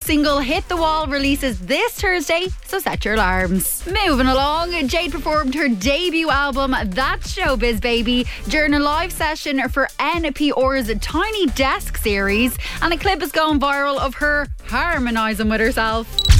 single Hit the Wall releases this Thursday, so set your alarms. Moving along, Jade performed her debut album, That's Showbiz Baby, during a live session for NPR's Tiny Desk series, and a clip has gone viral of her harmonising with herself.